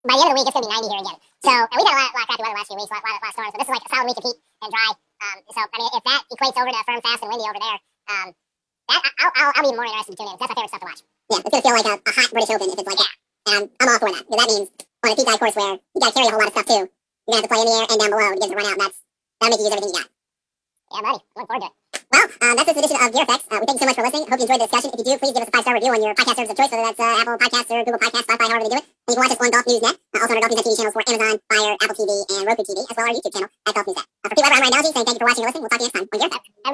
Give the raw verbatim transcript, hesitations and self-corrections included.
by the end of the week, it's going to be ninety here again. So, and we've had a lot, a lot of crappy weather the last few weeks, a lot, a lot, a lot of storms. So this is like a solid week of heat and dry. Um, so, I mean, if that equates over to firm, fast, and windy over there, um, that I'll, I'll, I'll be more interested to tune in. That's my favorite stuff to watch. Yeah, it's going to feel like a, a hot British Open if it's like that. And I'm all for that. Because that means on a deep dive course where you got to carry a whole lot of stuff too, you're going to have to play in the air and down below to get it to run out. And that's, that'll make you use everything you got. Yeah, buddy. Looking forward to it. Well, um, that's this edition of Gear Effects. Uh, we thank you so much for listening. Hope you enjoyed the discussion. If you do, please give us a five-star review on your podcast service of choice, whether that's uh, Apple Podcasts or Google Podcasts, Spotify, however they do it. And you can watch us on Golf News Net, uh, also on our Golf News Net T V channels for Amazon, Fire, Apple T V, and Roku T V, as well as our YouTube channel at Golf News Net. Uh, for P. Weber, I'm Ryan Dowsey, saying thank you for watching and listening. We'll talk to you next time on Gear Effects.